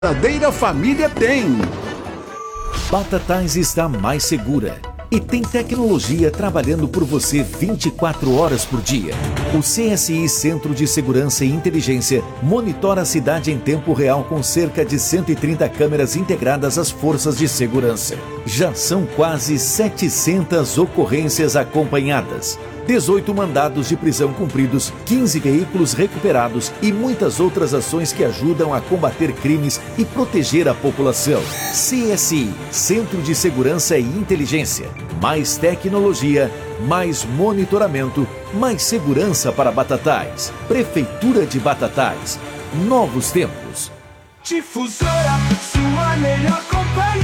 Verdadeira família tem. Batatais está mais segura e tem tecnologia trabalhando por você 24 horas por dia. O CSI Centro de Segurança e Inteligência monitora a cidade em tempo real com cerca de 130 câmeras integradas às forças de segurança. Já são quase 700 ocorrências acompanhadas. 18 mandados de prisão cumpridos, 15 veículos recuperados e muitas outras ações que ajudam a combater crimes e proteger a população. CSI, Centro de Segurança e Inteligência. Mais tecnologia, mais monitoramento, mais segurança para Batatais. Prefeitura de Batatais. Novos tempos. Difusora, sua melhor companhia.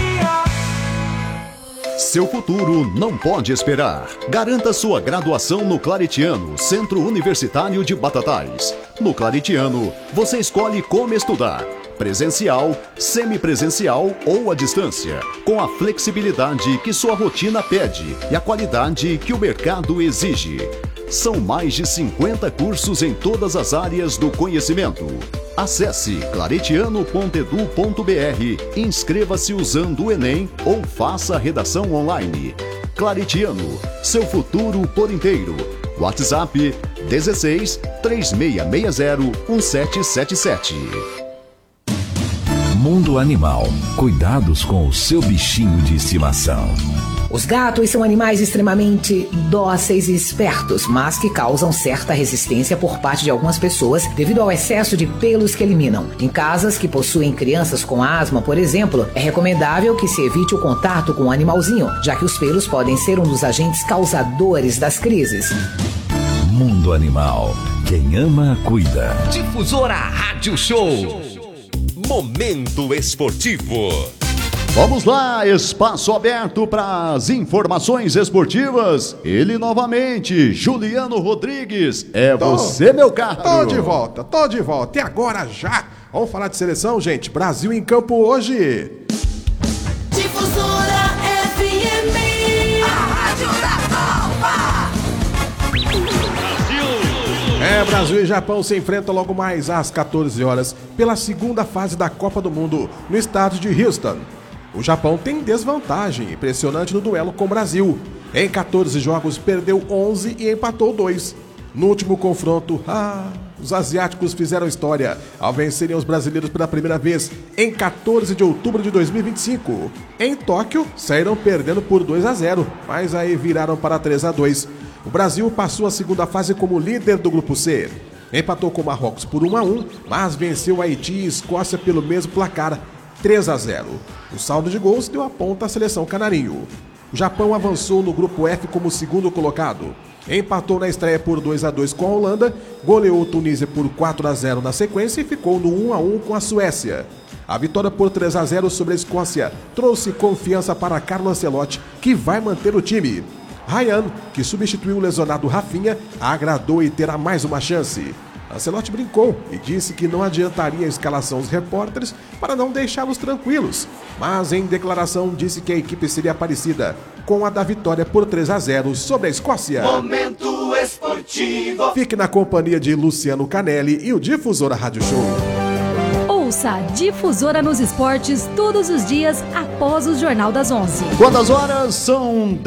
Seu futuro não pode esperar. Garanta sua graduação no Claretiano, Centro Universitário de Batatais. No Claretiano, você escolhe como estudar: presencial, semipresencial ou à distância, com a flexibilidade que sua rotina pede e a qualidade que o mercado exige. São mais de 50 cursos em todas as áreas do conhecimento. Acesse claretiano.edu.br, inscreva-se usando o Enem ou faça a redação online. Claretiano, seu futuro por inteiro. WhatsApp 16 3660 1777. Mundo Animal. Cuidados com o seu bichinho de estimação. Os gatos são animais extremamente dóceis e espertos, mas que causam certa resistência por parte de algumas pessoas devido ao excesso de pelos que eliminam. Em casas que possuem crianças com asma, por exemplo, é recomendável que se evite o contato com o animalzinho, já que os pelos podem ser um dos agentes causadores das crises. Mundo Animal. Quem ama, cuida. Difusora Rádio Show. Momento esportivo. Vamos lá, espaço aberto para as informações esportivas. Ele novamente, Juliano Rodrigues. Você, meu caro. Tô de volta. E agora já? Vamos falar de seleção, gente. Brasil em campo hoje. Difusora FM, a rádio da Copa. Brasil e Japão se enfrentam logo mais às 14 horas pela segunda fase da Copa do Mundo no estado de Houston. O Japão tem desvantagem impressionante no duelo com o Brasil. Em 14 jogos, perdeu 11 e empatou 2. No último confronto, os asiáticos fizeram história ao vencerem os brasileiros pela primeira vez em 14 de outubro de 2025. Em Tóquio, saíram perdendo por 2-0, mas aí viraram para 3-2. O Brasil passou a segunda fase como líder do Grupo C. Empatou com o Marrocos por 1-1, mas venceu Haiti e Escócia pelo mesmo placar, 3-0. O saldo de gols deu a ponta à seleção canarinho. O Japão avançou no grupo F como segundo colocado. Empatou na estreia por 2-2 com a Holanda, goleou Tunísia por 4-0 na sequência e ficou no 1-1 com a Suécia. A vitória por 3-0 sobre a Escócia trouxe confiança para Carlo Ancelotti, que vai manter o time. Ryan, que substituiu o lesionado Rafinha, agradou e terá mais uma chance. Ancelotti brincou e disse que não adiantaria a escalação dos repórteres para não deixá-los tranquilos, mas em declaração disse que a equipe seria parecida com a da vitória por 3-0 sobre a Escócia. Momento esportivo. Fique na companhia de Luciano Canelli e o Difusora Rádio Show. Ouça a Difusora nos esportes todos os dias após o Jornal das 11. Quantas horas? São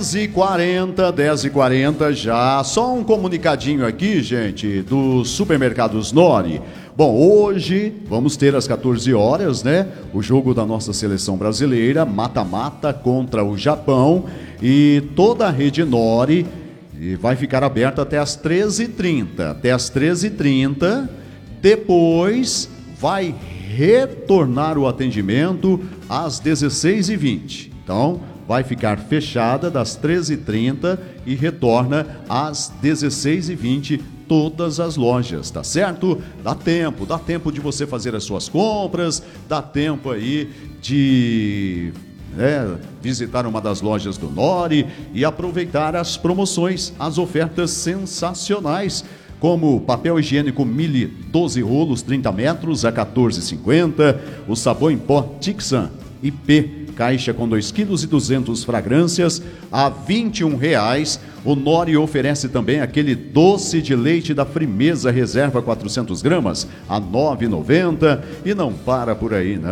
10h40 já. Só um comunicadinho aqui, gente, dos supermercados Nori. Bom, hoje vamos ter às 14 horas, né? O jogo da nossa seleção brasileira, mata-mata contra o Japão. E toda a rede Nori vai ficar aberta até às 13h30. Até às 13h30. Depois vai retornar o atendimento às 16h20. Então, vai ficar fechada das 13h30 e retorna às 16h20 todas as lojas, tá certo? Dá tempo de você fazer as suas compras, dá tempo aí de visitar uma das lojas do Nori e aproveitar as promoções, as ofertas sensacionais, como papel higiênico Mili 12 rolos 30 metros a R$ 14,50, o sabão em pó Tixan IP, caixa com 2,2 kg fragrâncias a R$ 21,00, O Nori oferece também aquele doce de leite da Frimeza Reserva 400 gramas a R$ 9,90 e não para por aí, né?